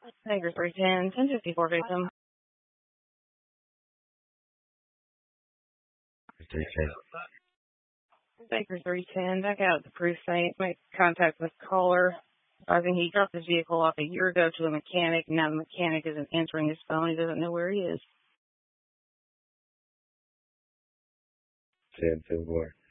Baker 310, 1054 victim. 310. Baker 310, back out at the precinct, make contact with caller. I think he dropped his vehicle off a year ago to a mechanic. Now the mechanic isn't answering his phone. He doesn't know where he is. 10-4.